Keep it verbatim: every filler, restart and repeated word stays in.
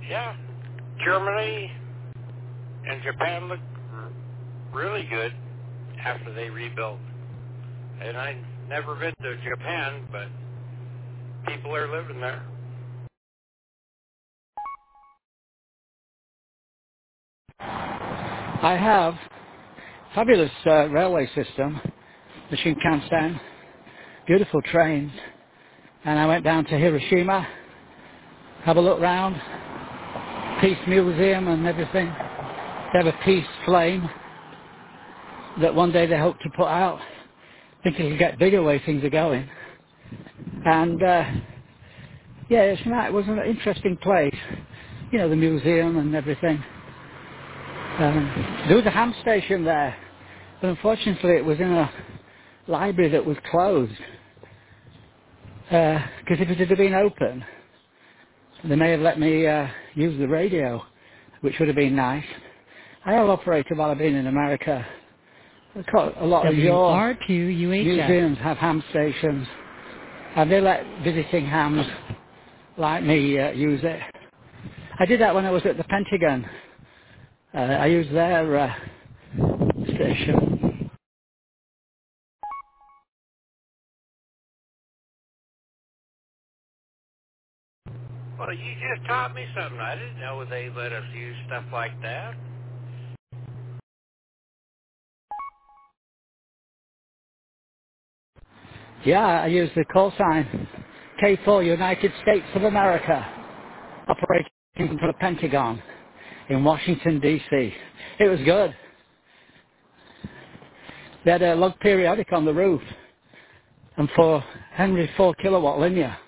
Yeah, Germany and Japan look r- really good after they rebuilt. And I've never been to Japan, but people are living there. I have fabulous uh, railway system, the Shinkansen, beautiful trains, and I went down to Hiroshima, have a look round, Peace Museum and everything. They have a peace flame that one day they hope to put out. I think it'll get bigger the way things are going. And uh, yeah, it's nice. It was an interesting place. You know, the museum and everything. Um, there was a ham station there, but unfortunately it was in a library that was closed. Because if it had been open, they may have let me uh, use the radio, which would have been nice. I have operated while I've been in America. A lot of W your R two U H F. museums have ham stations, and they let visiting hams like me uh, use it. I did that when I was at the Pentagon. Uh, I used their uh, station. Well, you just taught me something. I didn't know they let us use stuff like that. Yeah, I used the call sign K four United States of America, operating from the Pentagon in Washington, D C. It was good. They had a log periodic on the roof, and for Henry four kilowatt linear,